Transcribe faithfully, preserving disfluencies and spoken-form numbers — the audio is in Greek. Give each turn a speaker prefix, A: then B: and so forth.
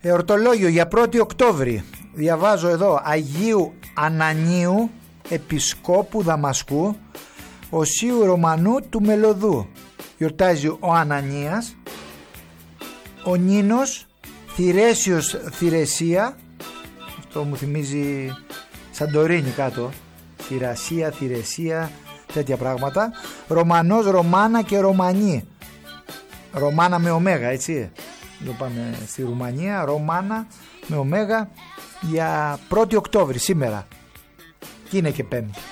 A: Εορτολόγιο για πρώτη Οκτώβρη. Διαβάζω εδώ: Αγίου Ανανίου, Επισκόπου Δαμασκού, Οσίου Ρωμανού του Μελωδού. Γιορτάζει ο Ανανίας. Ο Νίνος, Θηρέσιος Θηρεσία. Αυτό μου θυμίζει Σαντορίνη κάτω. Θηρασία, Θηρεσία, τέτοια πράγματα. Ρωμανός, Ρωμάνα και Ρωμανή. Ρωμάνα με ωμέγα, έτσι. Εδώ πάμε στη Ρουμανία. Ρωμάνα με ωμέγα για πρώτη Οκτώβρη σήμερα. Και είναι και Πέμπτη.